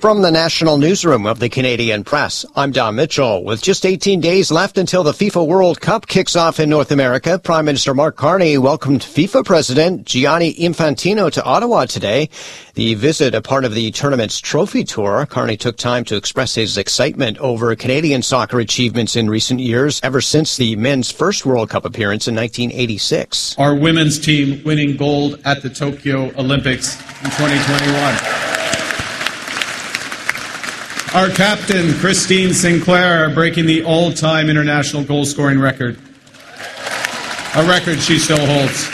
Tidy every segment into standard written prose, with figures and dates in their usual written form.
From the National Newsroom of the Canadian Press, I'm Don Mitchell. With just 18 days left until the FIFA World Cup kicks off in North America, Prime Minister Mark Carney welcomed FIFA President Gianni Infantino to Ottawa today. The visit, a part of the tournament's trophy tour, Carney took time to express his excitement over Canadian soccer achievements in recent years, ever since the men's first World Cup appearance in 1986. Our women's team winning gold at the Tokyo Olympics in 2021. Our captain, Christine Sinclair, breaking the all-time international goal-scoring record. A record she still holds.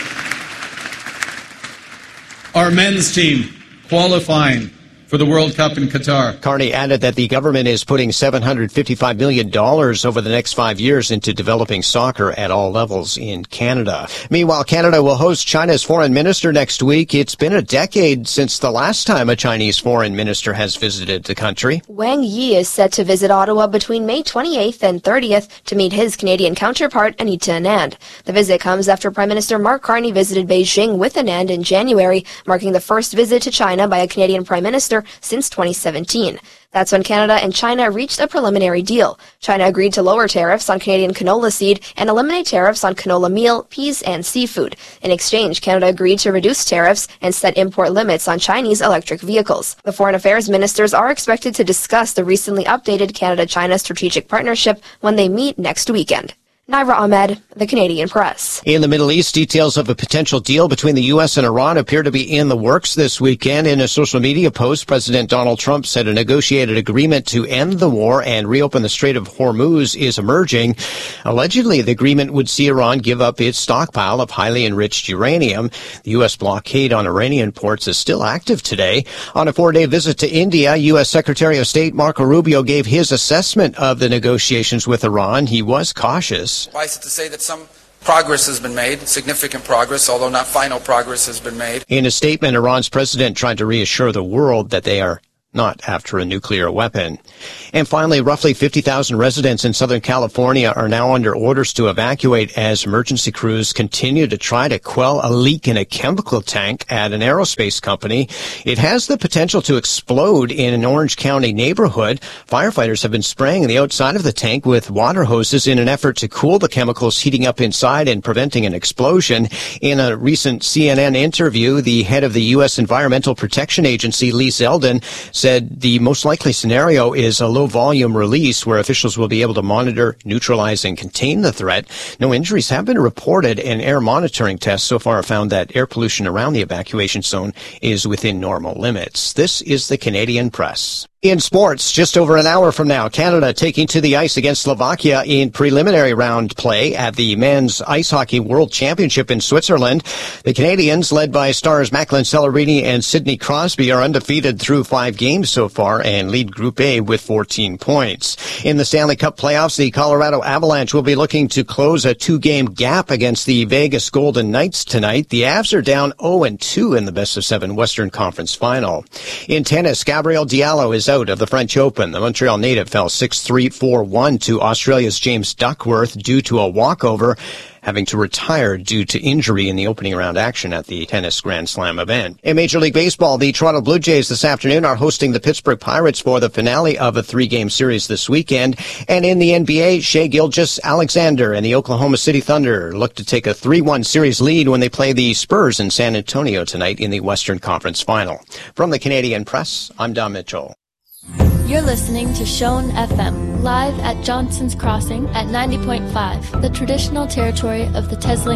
Our men's team qualifying for the World Cup in Qatar. Carney added that the government is putting $755 million over the next 5 years into developing soccer at all levels in Canada. Meanwhile, Canada will host China's foreign minister next week. It's been a decade since the last time a Chinese foreign minister has visited the country. Wang Yi is set to visit Ottawa between May 28th and 30th to meet his Canadian counterpart, Anita Anand. The visit comes after Prime Minister Mark Carney visited Beijing with Anand in January, marking the first visit to China by a Canadian Prime Minister since 2017. That's when Canada and China reached a preliminary deal. China agreed to lower tariffs on Canadian canola seed and eliminate tariffs on canola meal, peas, and seafood. In exchange, Canada agreed to reduce tariffs and set import limits on Chinese electric vehicles. The foreign affairs ministers are expected to discuss the recently updated Canada-China strategic partnership when they meet next weekend. Naira Ahmed, The Canadian Press. In the Middle East, details of a potential deal between the U.S. and Iran appear to be in the works this weekend. In a social media post, President Donald Trump said a negotiated agreement to end the war and reopen the Strait of Hormuz is emerging. Allegedly, the agreement would see Iran give up its stockpile of highly enriched uranium. The U.S. blockade on Iranian ports is still active today. On a 4-day visit to India, U.S. Secretary of State Marco Rubio gave his assessment of the negotiations with Iran. He was cautious. Suffice it to say that some progress has been made, significant progress, although not final progress has been made. In a statement, Iran's president tried to reassure the world that they are not after a nuclear weapon. And finally, roughly 50,000 residents in Southern California are now under orders to evacuate as emergency crews continue to try to quell a leak in a chemical tank at an aerospace company. It has the potential to explode in an Orange County neighborhood. Firefighters have been spraying the outside of the tank with water hoses in an effort to cool the chemicals heating up inside and preventing an explosion. In a recent CNN interview, the head of the U.S. Environmental Protection Agency, Lee Zeldin, said the most likely scenario is a low-volume release where officials will be able to monitor, neutralize, and contain the threat. No injuries have been reported, and air monitoring tests so far have found that air pollution around the evacuation zone is within normal limits. This is the Canadian Press. In sports, just over an hour from now, Canada taking to the ice against Slovakia in preliminary round play at the Men's Ice Hockey World Championship in Switzerland. The Canadians, led by stars Macklin Cellerini and Sidney Crosby, are undefeated through 5 games so far and lead Group A with 14 points. In the Stanley Cup playoffs, the Colorado Avalanche will be looking to close a 2-game gap against the Vegas Golden Knights tonight. The Avs are down 0-2 in the best-of-7 Western Conference Final. In tennis, Gabriel Diallo is out of the French Open. The Montreal native fell 6-3, 4-1 to Australia's James Duckworth due to a walkover, having to retire due to injury in the opening round action at the tennis Grand Slam event. In Major League Baseball, the Toronto Blue Jays this afternoon are hosting the Pittsburgh Pirates for the finale of a 3-game series this weekend. And in the NBA, Shai Gilgeous-Alexander and the Oklahoma City Thunder look to take a 3-1 series lead when they play the Spurs in San Antonio tonight in the Western Conference Final. From the Canadian Press, I'm Don Mitchell. You're listening to Shone FM, live at Johnson's Crossing at 90.5, the traditional territory of the Teslin